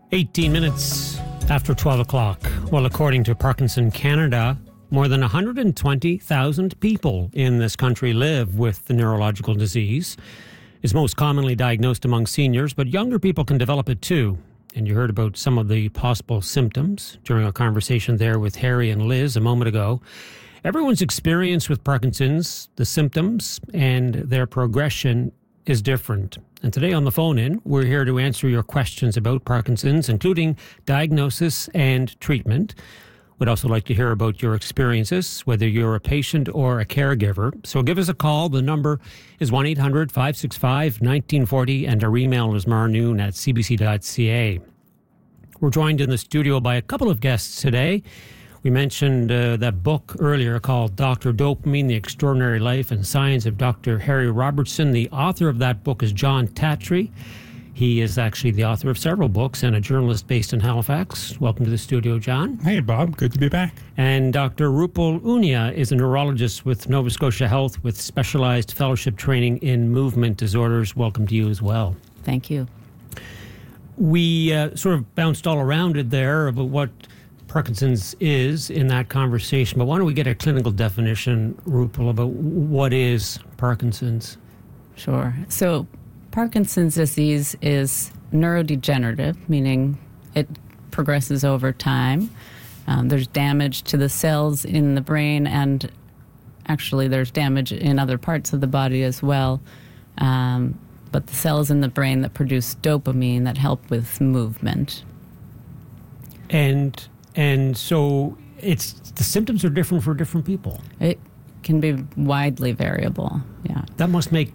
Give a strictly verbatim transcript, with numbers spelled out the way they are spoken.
eighteen minutes after twelve o'clock. Well, according to Parkinson Canada, more than one hundred twenty thousand people in this country live with the neurological disease. It's most commonly diagnosed among seniors, but younger people can develop it too. And you heard about some of the possible symptoms during a conversation there with Harry and Liz a moment ago. Everyone's experience with Parkinson's, the symptoms, and their progression is different. And today on the phone-in, we're here to answer your questions about Parkinson's, including diagnosis and treatment. We'd also like to hear about your experiences, whether you're a patient or a caregiver. So give us a call. The number is one eight hundred five six five one nine four zero, and our email is marnoon at c b c dot c a. We're joined in the studio by a couple of guests today. We mentioned uh, that book earlier called Doctor Dopamine, The Extraordinary Life and Science of Doctor Harry Robertson. The author of that book is John Tatry. He is actually the author of several books and a journalist based in Halifax. Welcome to the studio, John. Hey, Bob. Good to be back. And Doctor Rupal Unia is a neurologist with Nova Scotia Health with specialized fellowship training in movement disorders. Welcome to you as well. Thank you. We uh, sort of bounced all around it there about what Parkinson's is in that conversation, but why don't we get a clinical definition, Rupal, about what is Parkinson's? Sure. So Parkinson's disease is neurodegenerative, meaning it progresses over time. Um, there's damage to the cells in the brain, and actually there's damage in other parts of the body as well. Um, but the cells in the brain that produce dopamine that help with movement. And and so it's the symptoms are different for different people. It can be widely variable, yeah. That must make